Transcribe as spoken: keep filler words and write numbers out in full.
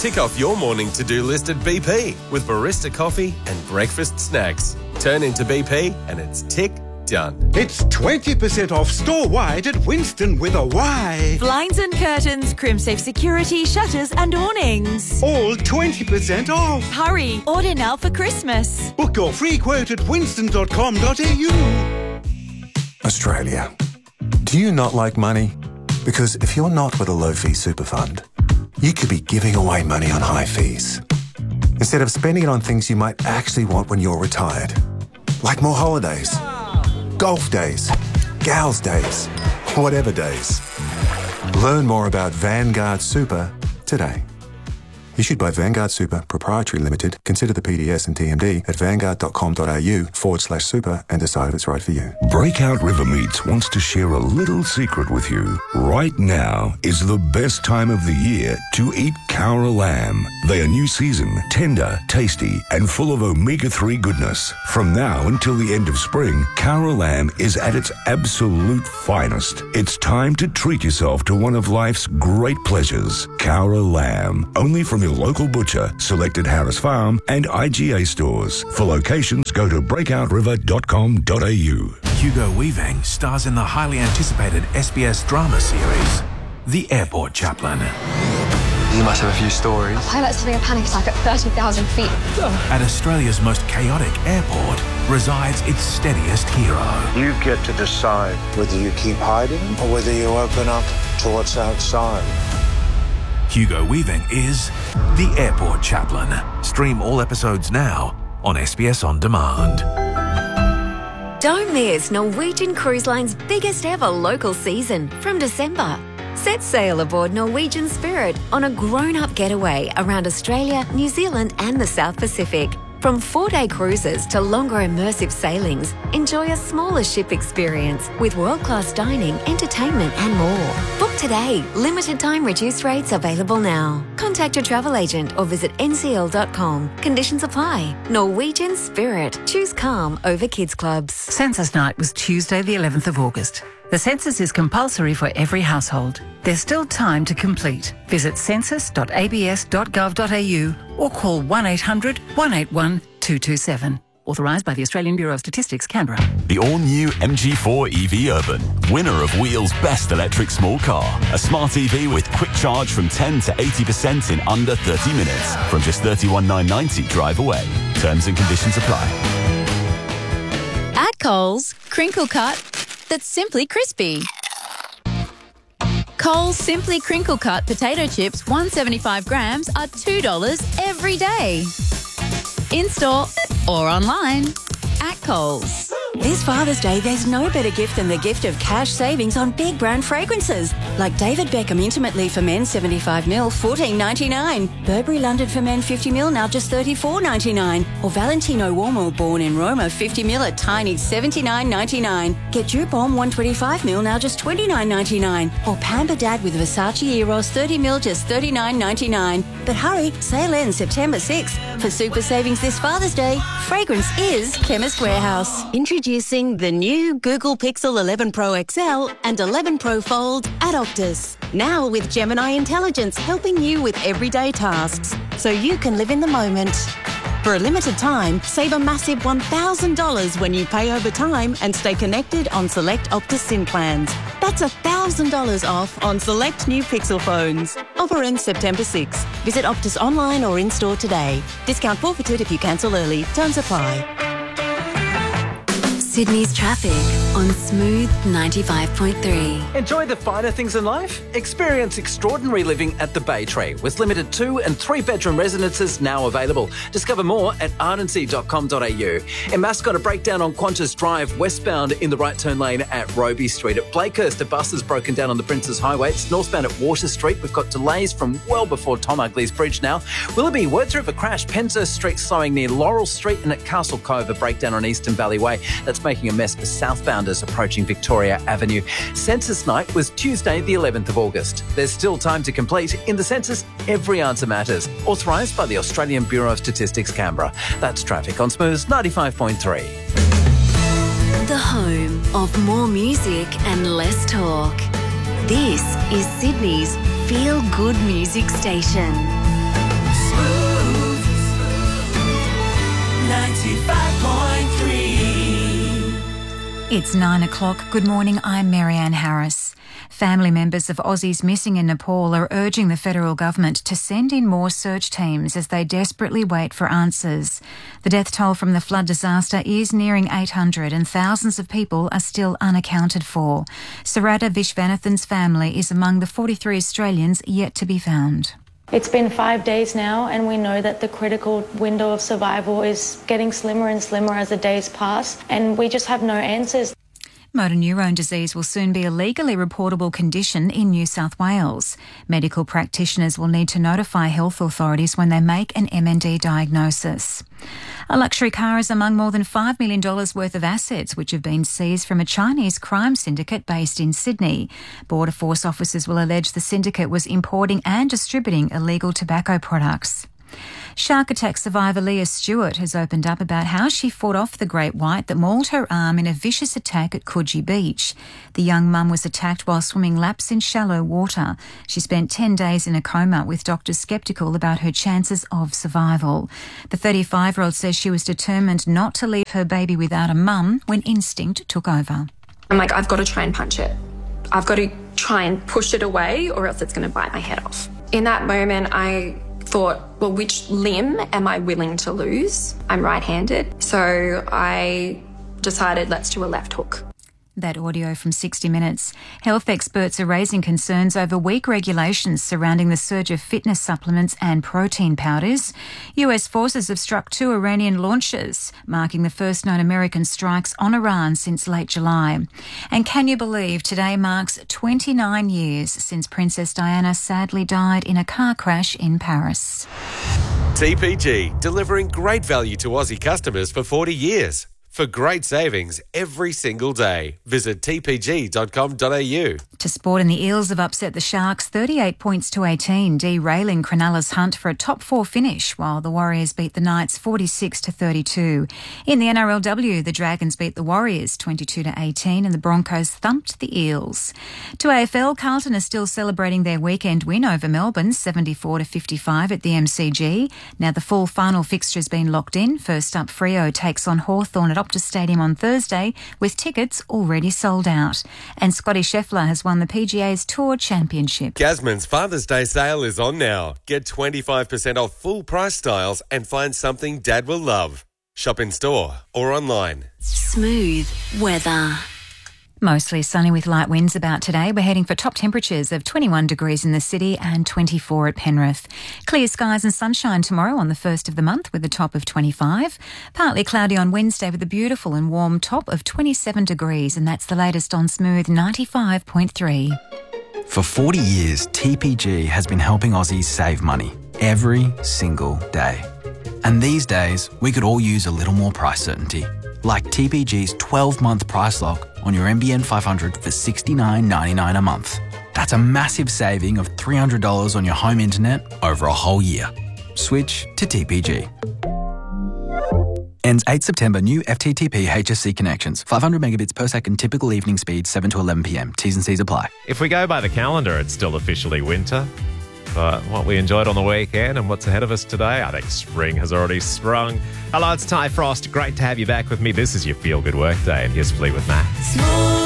Tick off your morning to-do list at B P with barista coffee and breakfast snacks. Turn into B P and it's tick done. It's twenty percent off store-wide at Winston with a Y. Blinds and curtains, Crimsafe security, shutters and awnings. All twenty percent off. Hurry, order now for Christmas. Book your free quote at winston dot com dot a u. Australia. Do you not like money? Because if you're not with a low-fee super fund, you could be giving away money on high fees instead of spending it on things you might actually want when you're retired, like more holidays, golf days, gals days, whatever days. Learn more about Vanguard Super today. Issued by Vanguard Super Proprietary Limited. Consider the P D S and T M D at vanguard dot com dot a u forward slash super and decide if it's right for you. Breakout River Meats wants to share a little secret with you. Right now is the best time of the year to eat Cowra lamb. They are new season, tender, tasty, and full of omega three goodness. From now until the end of spring, Cowra lamb is at its absolute finest. It's time to treat yourself to one of life's great pleasures. Cowra lamb, only from your local butcher, selected Harris Farm and I G A stores. For locations, go to breakout river dot com dot a u. Hugo Weaving stars in the highly anticipated S B S drama series, The Airport Chaplain. You must have a few stories. A pilot's having a panic attack at thirty thousand feet. At Australia's most chaotic airport resides its steadiest hero. You get to decide whether you keep hiding or whether you open up to what's outside. Hugo Weaving is The Airport Chaplain. Stream all episodes now on S B S On Demand. Don't miss Norwegian Cruise Line's biggest ever local season from December. Set sail aboard Norwegian Spirit on a grown-up getaway around Australia, New Zealand and the South Pacific. From four-day cruises to longer immersive sailings, enjoy a smaller ship experience with world-class dining, entertainment and more. Book today. Limited time reduced rates available now. Contact your travel agent or visit n c l dot com. Conditions apply. Norwegian Spirit. Choose calm over kids clubs. Census night was Tuesday the eleventh of August. The census is compulsory for every household. There's still time to complete. Visit census dot a b s dot gov dot a u or call one eight hundred, one eight one, two two seven. Authorised by the Australian Bureau of Statistics, Canberra. The all-new M G four E V Urban, winner of Wheel's Best Electric Small Car. A smart E V with quick charge from ten to eighty percent in under thirty minutes. From just thirty-one thousand nine hundred ninety drive away. Terms and conditions apply. At Coles, crinkle cut that's simply crispy. Coles Simply Crinkle Cut potato chips, one hundred seventy-five grams, are two dollars every day. In-store or online at Coles. This Father's Day, there's no better gift than the gift of cash savings on big brand fragrances. Like David Beckham Intimate Leaf for Men seventy-five milliliters, fourteen ninety-nine. Burberry London for Men fifty milliliters, now just thirty-four ninety-nine. Or Valentino Uomo Born in Roma fifty milliliters at tiny seventy-nine ninety-nine. Get Dupont one twenty-five milliliters, now just twenty-nine ninety-nine. Or Pamper Dad with Versace Eros thirty milliliters, just thirty-nine ninety-nine. But hurry, sale ends September sixth. For super savings this Father's Day, fragrance is Chemist Warehouse. Introducing the new Google Pixel eleven Pro X L and eleven Pro Fold at Optus. Now with Gemini Intelligence helping you with everyday tasks, so you can live in the moment. For a limited time, save a massive one thousand dollars when you pay over time and stay connected on select Optus SIM plans. That's one thousand dollars off on select new Pixel phones. Offer ends September sixth. Visit Optus online or in-store today. Discount forfeited if you cancel early. Terms apply. Sydney's traffic on Smooth ninety-five point three. Enjoy the finer things in life? Experience extraordinary living at the Bay Tree with limited two and three bedroom residences now available. Discover more at ardency dot com dot a u. In Mascot, a breakdown on Qantas Drive westbound in the right turn lane at Roby Street. At Blakehurst, a bus is broken down on the Princes Highway. It's northbound at Water Street. We've got delays from well before Tom Ugley's Bridge now. Willoughby, Words River crash. Penshurst Street slowing near Laurel Street, and at Castle Cove, a breakdown on Eastern Valley Way. That's making a mess for southbounders approaching Victoria Avenue. Census night was Tuesday the eleventh of August. There's still time to complete. In the census, every answer matters. Authorised by the Australian Bureau of Statistics, Canberra. That's traffic on Smooth ninety-five point three. The home of more music and less talk. This is Sydney's feel-good music station. ninety-five point three. It's nine o'clock. Good morning, I'm Marianne Harris. Family members of Aussies missing in Nepal are urging the federal government to send in more search teams as they desperately wait for answers. The death toll from the flood disaster is nearing eight hundred and thousands of people are still unaccounted for. Sarada Vishwanathan's family is among the forty-three Australians yet to be found. It's been five days now, and we know that the critical window of survival is getting slimmer and slimmer as the days pass, and we just have no answers. Motor neurone disease will soon be a legally reportable condition in New South Wales. Medical practitioners will need to notify health authorities when they make an M N D diagnosis. A luxury car is among more than five million dollars worth of assets which have been seized from a Chinese crime syndicate based in Sydney. Border Force officers will allege the syndicate was importing and distributing illegal tobacco products. Shark attack survivor Leah Stewart has opened up about how she fought off the great white that mauled her arm in a vicious attack at Coogee Beach. The young mum was attacked while swimming laps in shallow water. She spent ten days in a coma, with doctors sceptical about her chances of survival. The thirty-five-year-old says she was determined not to leave her baby without a mum when instinct took over. I'm like, I've got to try and punch it. I've got to try and push it away or else it's going to bite my head off. In that moment, I thought, well, which limb am I willing to lose? I'm right-handed, so I decided let's do a left hook. That audio from sixty minutes. Health experts are raising concerns over weak regulations surrounding the surge of fitness supplements and protein powders. U S forces have struck two Iranian launches, marking the first known American strikes on Iran since late July. And can you believe today marks twenty-nine years since Princess Diana sadly died in a car crash in Paris. T P G, delivering great value to Aussie customers for forty years. For great savings every single day, visit t p g dot com dot a u. To sport, and the Eels have upset the Sharks thirty-eight points to eighteen, derailing Cronulla's hunt for a top four finish, while the Warriors beat the Knights forty-six to thirty-two. In the N R L W, the Dragons beat the Warriors twenty-two to eighteen and the Broncos thumped the Eels. To A F L, Carlton are still celebrating their weekend win over Melbourne seventy-four to fifty-five at the M C G. Now the full final fixture has been locked in. First up, Freo takes on Hawthorn at Optus Stadium on Thursday, with tickets already sold out. And Scotty Scheffler has won the P G A's Tour Championship. Gasman's Father's Day sale is on now. Get twenty-five percent off full price styles and find something Dad will love. Shop in store or online. Smooth weather. Mostly sunny with light winds about today. We're heading for top temperatures of twenty-one degrees in the city and twenty-four at Penrith. Clear skies and sunshine tomorrow on the first of the month with a top of twenty-five. Partly cloudy on Wednesday with a beautiful and warm top of twenty-seven degrees, and that's the latest on Smooth ninety-five point three. For forty years, T P G has been helping Aussies save money every single day. And these days, we could all use a little more price certainty. Like T P G's twelve-month price lock on your N B N five hundred for sixty-nine ninety-nine a month. That's a massive saving of three hundred dollars on your home internet over a whole year. Switch to T P G. Ends eighth September. New F T T P H S C connections. five hundred megabits per second. Typical evening speed seven to eleven p m. T's and C's apply. If we go by the calendar, it's still officially winter. But what we enjoyed on the weekend and what's ahead of us today, I think spring has already sprung. Hello, it's Ty Frost. Great to have you back with me. This is your Feel Good Work Day, and here's Fleetwood Mac.